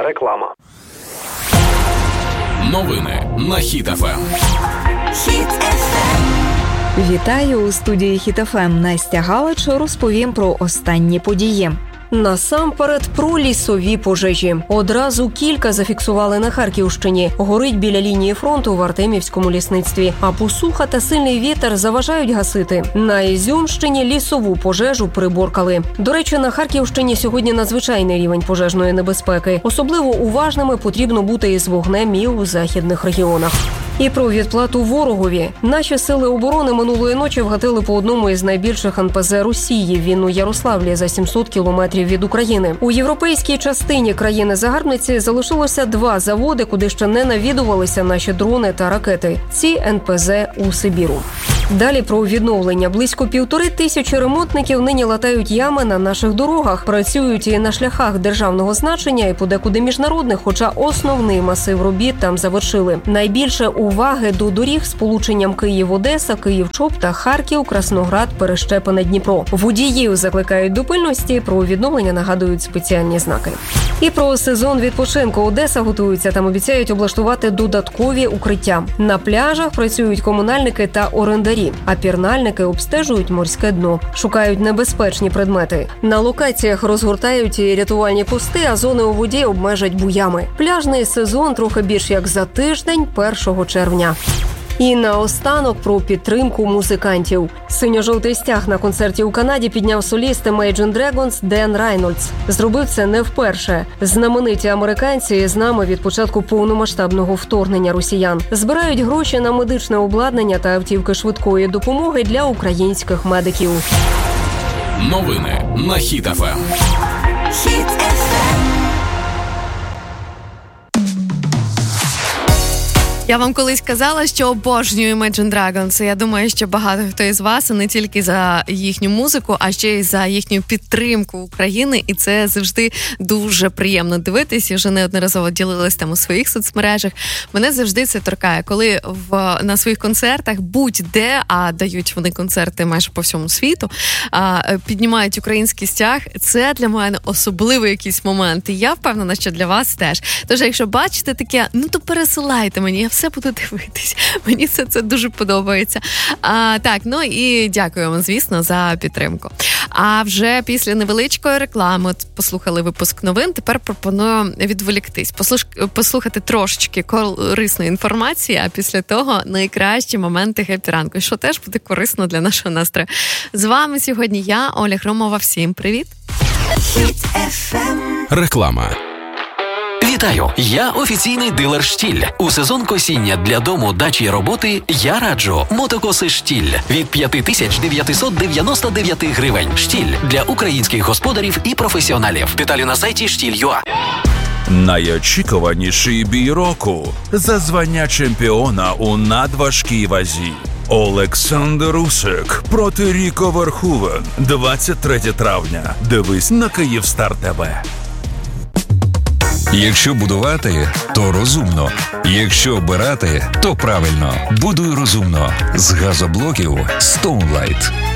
Реклама. Новини на Хіт ФМ. Вітаю у студії Хіт ФМ. Настя Галич, розповім про останні події. Насамперед про лісові пожежі. Одразу кілька зафіксували на Харківщині. Горить біля лінії фронту в Артемівському лісництві. А посуха та сильний вітер заважають гасити. На Ізюмщині лісову пожежу приборкали. До речі, на Харківщині сьогодні надзвичайний рівень пожежної небезпеки. Особливо уважними потрібно бути із вогнем і у західних регіонах. І про відплату ворогові. Наші сили оборони минулої ночі вгатили по одному із найбільших НПЗ Росії. Він у Ярославлі за 700 кілометрів від України. У європейській частині країни-загарбниці залишилося 2 заводи, куди ще не навідувалися наші дрони та ракети. Ці НПЗ у Сибіру. Далі про відновлення. Близько 1500 ремонтників нині латають ями на наших дорогах. Працюють і на шляхах державного значення, і подекуди міжнародних, хоча основний масив робіт там завершили. Найбільше уваги до доріг з полученням Київ-Одеса, Київ-Чоп та Харків, Красноград, Перещепине, Дніпро. Водіїв закликають до пильності, про відновлення нагадують спеціальні знаки. І про сезон відпочинку. Одеса готується, там обіцяють облаштувати додаткові укриття. На пляжах працюють комунальники та орендарі, а пірнальники обстежують морське дно. Шукають небезпечні предмети. На локаціях розгортають і рятувальні пости, а зони у воді обмежать буями. Пляжний сезон трохи більш як за тиждень, 1 червня. І наостанок про підтримку музикантів. Синьо-жовтий стяг на концерті у Канаді підняв соліст Imagine Dragons Ден Райнольдс. Зробив це не вперше. Знамениті американці з нами від початку повномасштабного вторгнення росіян. Збирають гроші на медичне обладнання та автівки швидкої допомоги для українських медиків. Новини на Хіт ФМ. Я вам колись казала, що обожнюю Imagine Dragons. Я думаю, що багато хто із вас, не тільки за їхню музику, а ще й за їхню підтримку України. І це завжди дуже приємно дивитись. Я вже неодноразово ділилась там у своїх соцмережах. Мене завжди це торкає. Коли на своїх концертах будь-де, а дають вони концерти майже по всьому світу, піднімають український стяг, це для мене особливий якийсь момент. І я впевнена, що для вас теж. Тож, якщо бачите таке, то пересилайте мені, я все буду дивитись. Мені це дуже подобається. Так, і дякую вам, звісно, за підтримку. А вже після невеличкої реклами, послухали випуск новин, тепер пропоную відволіктись, послухати трошечки корисної інформації, а після того найкращі моменти хеппі-ранку, що теж буде корисно для нашого настрою. З вами сьогодні я, Оля Хромова. Всім привіт! Реклама. Вітаю! Я офіційний дилер «Штіль». У сезон косіння для дому, дачі й роботи я раджу мотокоси «Штіль» від 5999 гривень. «Штіль» для українських господарів і професіоналів. Деталі на сайті «Штіль.ua». Найочікуваніший бій року за звання чемпіона у надважкій вазі. Олександр Усик проти Ріко Верховен. 23 травня. Дивись на Київстар ТВ. Якщо будувати, то розумно. Якщо обирати, то правильно. Будуй розумно. З газоблоків Stoneline.